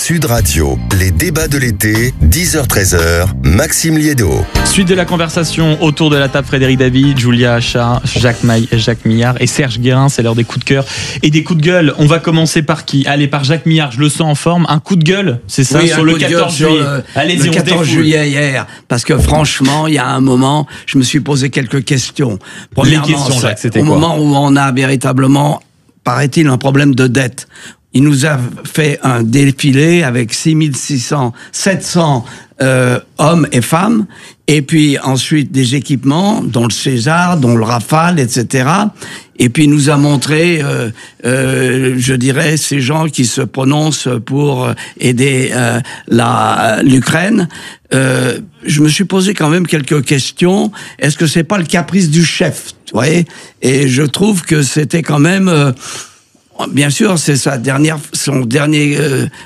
Sud Radio, les débats de l'été, 10h-13h, Maxime Liédo. Suite de la conversation autour de la table, Frédéric Dabi, Julia Achard, Jacques Millard et Serge Guérin. C'est l'heure des coups de cœur et des coups de gueule. On va commencer par qui? Allez, par Jacques Millard, je le sens en forme. Un coup de gueule, c'est ça, oui, sur le 14 juillet. Allez-y, le 14 juillet hier, parce que franchement, il y a un moment, je me suis posé quelques questions. Premièrement, les questions, Jacques, c'était quoi? Au moment où on a véritablement, paraît-il, un problème de dette. Il nous a fait un défilé avec 700 hommes et femmes, et puis ensuite des équipements, dont le César, dont le Rafale, etc. Et puis il nous a montré, je dirais, ces gens qui se prononcent pour aider l'Ukraine. Je me suis posé quand même quelques questions. Est-ce que c'est pas le caprice du chef, tu vois? Et je trouve que c'était quand même... Bien sûr, c'est son dernier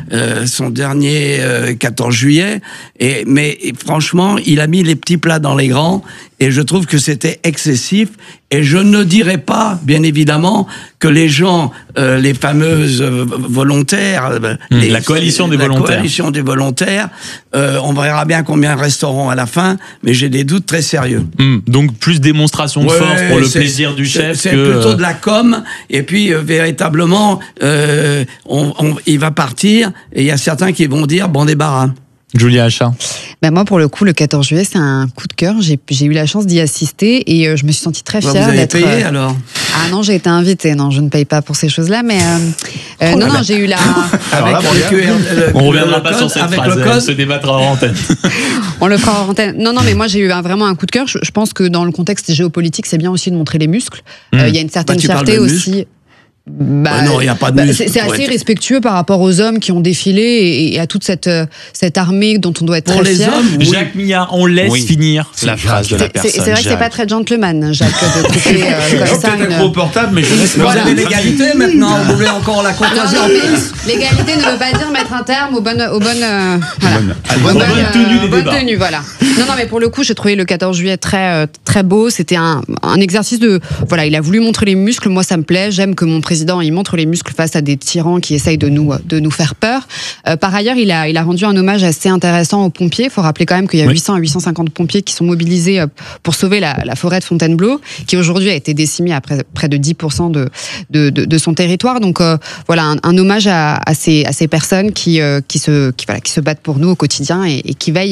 14 juillet. Mais franchement, il a mis les petits plats dans les grands. Et je trouve que c'était excessif. Et je ne dirais pas, bien évidemment, que les gens, les fameuses volontaires, la coalition des volontaires, on verra bien combien resteront à la fin, mais j'ai des doutes très sérieux. Donc plus démonstration de force pour le plaisir du chef. C'est plutôt de la com. Et puis véritablement, il va partir. Et il y a certains qui vont dire bon débarras. Julia Achard. Ben moi, pour le coup, le 14 juillet, c'est un coup de cœur. J'ai eu la chance d'y assister et je me suis sentie très fière d'être... Vous avez payé alors? Ah non, j'ai été invitée. Non, je ne paye pas pour ces choses-là, mais non, j'ai eu la... On reviendra pas sur cette phrase, on se débattra en antenne. On le fera en antenne. Non, mais moi, j'ai eu vraiment un coup de cœur. Je pense que dans le contexte géopolitique, c'est bien aussi de montrer les muscles. Il y a une certaine fierté aussi... non, il n'y a pas de muscle. C'est assez respectueux par rapport aux hommes qui ont défilé et à toute cette armée dont on doit être pour très fier. Hommes, oui. Jacques Millard, on laisse finir la phrase de la personne. C'est vrai que c'est pas très gentleman, Jacques, de traiter comme ça. Peut-être trop portable, mais je laisse. Vous avez l'égalité maintenant. Vous voulez encore la courtoisie en plus? L'égalité ne veut pas dire mettre un terme aux bonnes tenues, voilà. Non, mais pour le coup, j'ai trouvé le 14 juillet très très beau. C'était un exercice de voilà, il a voulu montrer les muscles. Moi, ça me plaît. J'aime que mon président il montre les muscles face à des tyrans qui essayent de nous faire peur. Par ailleurs, il a rendu un hommage assez intéressant aux pompiers. Il faut rappeler quand même qu'il y a 800 à 850 pompiers qui sont mobilisés pour sauver la forêt de Fontainebleau, qui aujourd'hui a été décimée à près de 10% de son territoire. Donc voilà, un hommage à ces personnes qui se battent pour nous au quotidien et qui veillent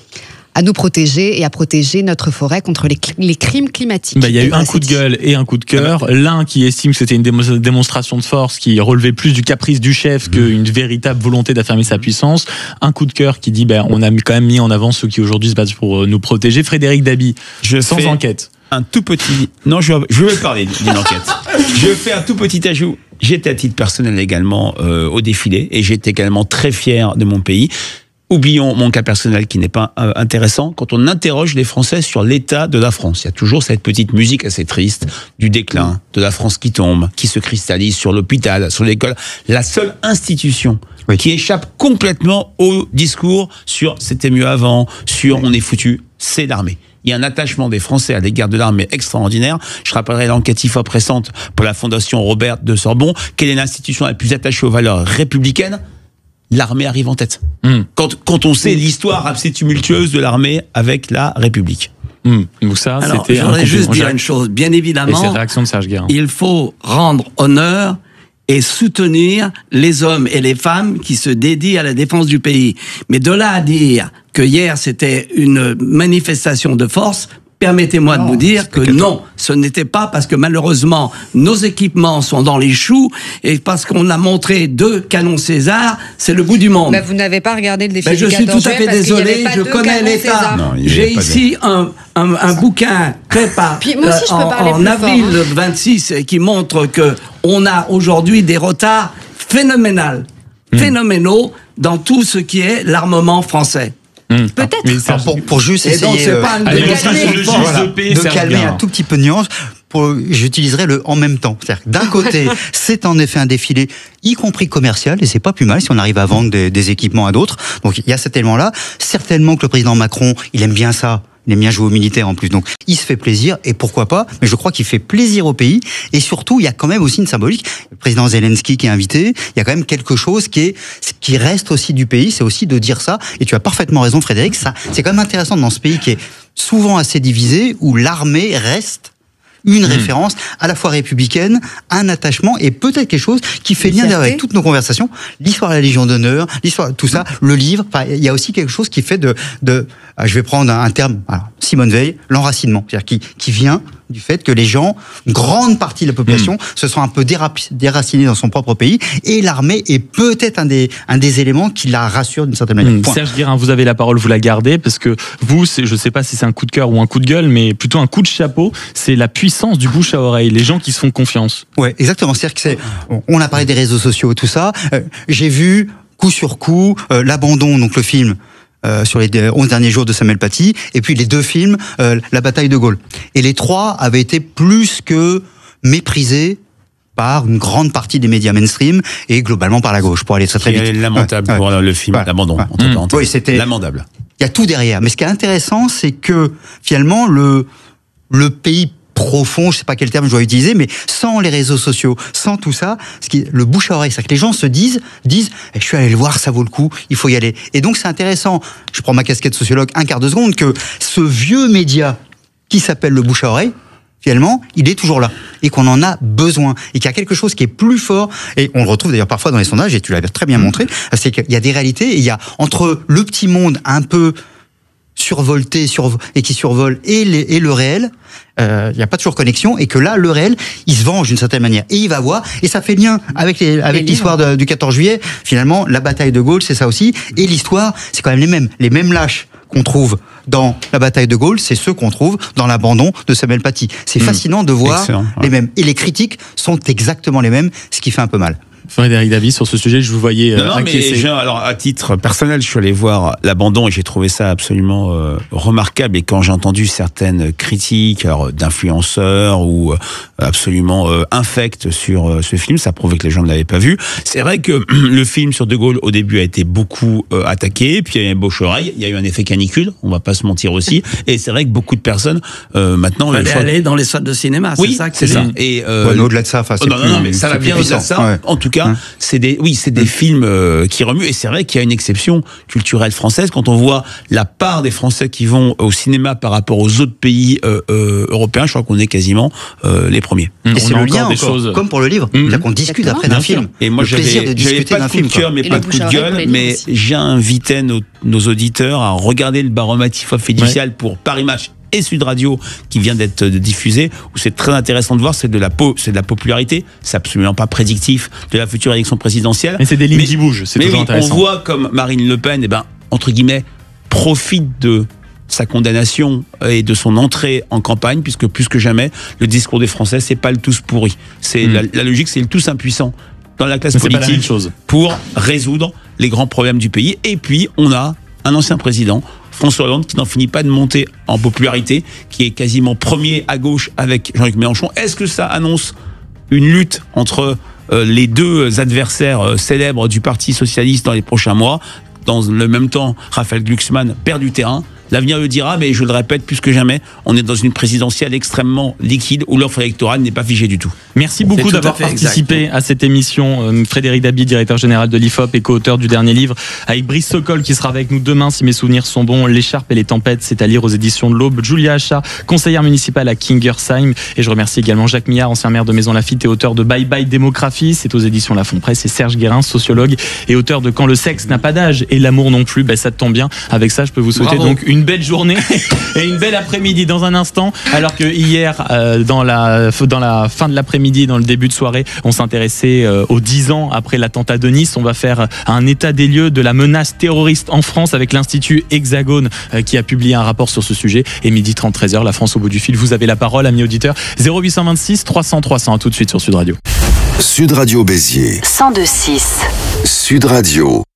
à nous protéger et à protéger notre forêt contre les crimes climatiques. Il y a eu un coup de gueule et un coup de cœur. L'un qui estime que c'était une démonstration de force qui relevait plus du caprice du chef qu'une véritable volonté d'affirmer sa puissance. Un coup de cœur qui dit on a quand même mis en avant ceux qui aujourd'hui se battent pour nous protéger. Frédéric Dabi, sans enquête. Un tout petit... Non, je vais parler d'une enquête. Je fais un tout petit ajout. J'étais à titre personnel également au défilé et j'étais également très fier de mon pays. Oublions mon cas personnel qui n'est pas intéressant. Quand on interroge les Français sur l'état de la France, il y a toujours cette petite musique assez triste du déclin, de la France qui tombe, qui se cristallise sur l'hôpital, sur l'école. La seule institution qui échappe complètement au discours sur c'était mieux avant, sur on est foutu, c'est l'armée. Il y a un attachement des Français à l'égard de l'armée extraordinaire. Je rappellerai l'enquête IFOP récente pour la Fondation Robert de Sorbonne. Quelle est l'institution la plus attachée aux valeurs républicaines? L'armée arrive en tête. Quand on sait l'histoire assez tumultueuse de l'armée avec la République. Donc ça, alors, c'était. Je voudrais juste dire une chose. Bien évidemment, et cette réaction de Serge Guérin. Il faut rendre honneur et soutenir les hommes et les femmes qui se dédient à la défense du pays. Mais de là à dire que hier c'était une manifestation de force, permettez-moi de vous dire que non, ce n'était pas, parce que malheureusement, nos équipements sont dans les choux, et parce qu'on a montré 2 canons César, c'est le bout du monde. Vous n'avez pas regardé le défilé du 14 juillet. Je suis tout à fait désolé, je connais l'État. J'ai ici un bouquin fait par en avril 26 qui montre que on a aujourd'hui des retards phénoménaux dans tout ce qui est l'armement français. Peut-être. Pour juste essayer de calmer un tout petit peu de nuance, j'utiliserai le en même temps. C'est-à-dire que d'un côté, c'est en effet un défilé, y compris commercial, et c'est pas plus mal si on arrive à vendre des équipements à d'autres. Donc il y a cet élément-là. Certainement que le président Macron, il aime bien ça. Il aime bien jouer aux militaires en plus, donc il se fait plaisir, et pourquoi pas, mais je crois qu'il fait plaisir au pays, et surtout, il y a quand même aussi une symbolique. Le président Zelensky qui est invité, il y a quand même quelque chose qui reste aussi du pays, c'est aussi de dire ça, et tu as parfaitement raison Frédéric, ça, c'est quand même intéressant dans ce pays qui est souvent assez divisé, où l'armée reste une référence à la fois républicaine, un attachement et peut-être quelque chose qui fait lien avec toutes nos conversations, l'histoire de la Légion d'honneur, l'histoire, tout ça, le livre. Enfin, il y a aussi quelque chose qui fait je vais prendre un terme, alors, Simone Veil, l'enracinement, c'est-à-dire qui vient du fait que les gens, une grande partie de la population, se sont un peu déracinés dans son propre pays, et l'armée est peut-être un des éléments qui la rassure d'une certaine manière. Serge Guérin, vous avez la parole, vous la gardez, parce que vous, je sais pas si c'est un coup de cœur ou un coup de gueule, mais plutôt un coup de chapeau, c'est la puissance du bouche à oreille, les gens qui se font confiance. Ouais, exactement. C'est-à-dire que on a parlé des réseaux sociaux, tout ça. J'ai vu, coup sur coup, l'abandon, donc le film, sur les 11 derniers jours de Samuel Paty, et puis les 2 films, La bataille de Gaulle. Et les 3 avaient été plus que méprisés par une grande partie des médias mainstream et globalement par la gauche, pour aller très très vite. C'est lamentable pour le film d'abandon. Oui, c'était lamentable. Il y a tout derrière. Mais ce qui est intéressant, c'est que finalement, le pays profond, je sais pas quel terme je dois utiliser, mais sans les réseaux sociaux, sans tout ça, le bouche à oreille, c'est que les gens se disent, je suis allé le voir, ça vaut le coup, il faut y aller. Et donc c'est intéressant, je prends ma casquette sociologue un quart de seconde, que ce vieux média qui s'appelle le bouche à oreille, finalement, il est toujours là, et qu'on en a besoin, et qu'il y a quelque chose qui est plus fort, et on le retrouve d'ailleurs parfois dans les sondages, et tu l'avais très bien montré, c'est qu'il y a des réalités, et il y a entre le petit monde un peu survolté et qui survole et le réel, il n'y a pas toujours connexion, et que là le réel il se venge d'une certaine manière, et il va voir, et ça fait lien avec l'histoire du 14 juillet. Finalement la bataille de Gaulle c'est ça aussi, et l'histoire c'est quand même les mêmes lâches qu'on trouve dans la bataille de Gaulle, c'est ceux qu'on trouve dans l'abandon de Samuel Paty. C'est fascinant de voir les mêmes, et les critiques sont exactement les mêmes, ce qui fait un peu mal. Frédéric Dabi, sur ce sujet, je vous voyais mais alors à titre personnel, je suis allé voir l'abandon et j'ai trouvé ça absolument remarquable. Et quand j'ai entendu certaines critiques d'influenceurs ou absolument infectes sur ce film, ça prouvait que les gens ne l'avaient pas vu. C'est vrai que le film sur De Gaulle au début a été beaucoup attaqué, puis il y a eu un bouche-oreille, il y a eu un effet canicule, on va pas se mentir aussi. Et c'est vrai que beaucoup de personnes maintenant aller dans les salles de cinéma, oui, c'est ça. C'est ça. Et au-delà de ça, non, mais ça va bien au-delà de ça. Ouais. En tout cas, c'est des films qui remuent, et c'est vrai qu'il y a une exception culturelle française quand on voit la part des Français qui vont au cinéma par rapport aux autres pays européens. Je crois qu'on est quasiment les premiers. Et c'est le lien encore, comme pour le livre, là qu'on discute après d'un film. Et moi j'avais pas de coup de cœur, mais pas de coup de gueule, mais j'invitais nos auditeurs à regarder le baromètre fiducial pour Paris Match et Sud Radio qui vient d'être diffusé, où c'est très intéressant de voir, c'est de la popularité, c'est absolument pas prédictif de la future élection présidentielle. Mais c'est des lignes qui bougent, c'est toujours intéressant. On voit comme Marine Le Pen, entre guillemets, profite de sa condamnation et de son entrée en campagne, puisque plus que jamais, le discours des Français, c'est pas le tous pourri. C'est la logique, c'est le tous impuissant dans la classe politique pour résoudre les grands problèmes du pays. Et puis, on a un ancien président, François Hollande, qui n'en finit pas de monter en popularité, qui est quasiment premier à gauche avec Jean-Luc Mélenchon. Est-ce que ça annonce une lutte entre les deux adversaires célèbres du Parti socialiste dans les prochains mois? Dans le même temps, Raphaël Glucksmann perd du terrain. L'avenir le dira, mais je le répète plus que jamais, on est dans une présidentielle extrêmement liquide où l'offre électorale n'est pas figée du tout. Merci beaucoup d'avoir participé à cette émission. Frédéric Dabi, directeur général de l'IFOP et co-auteur du dernier livre, avec Brice Sokol qui sera avec nous demain, si mes souvenirs sont bons. L'écharpe et les tempêtes, c'est à lire aux éditions de l'Aube. Julia Achat, conseillère municipale à Kingersheim. Et je remercie également Jacques Millard, ancien maire de Maison Lafitte et auteur de Bye Bye Démographie. C'est aux éditions La Fond-Presse. Et Serge Guérin, sociologue et auteur de Quand le sexe n'a pas d'âge et l'amour non plus. Ça tombe bien. Avec ça, je peux vous souhaiter donc une belle journée et une belle après-midi dans un instant. Alors que hier, dans la fin de l'après-midi, dans le début de soirée, on s'intéressait aux 10 ans après l'attentat de Nice. On va faire un état des lieux de la menace terroriste en France avec l'Institut Hexagone qui a publié un rapport sur ce sujet. Et midi 30, 13h, la France au bout du fil. Vous avez la parole, amis auditeurs. 0826 300 300. À tout de suite sur Sud Radio. Sud Radio Béziers 102.6 Sud Radio.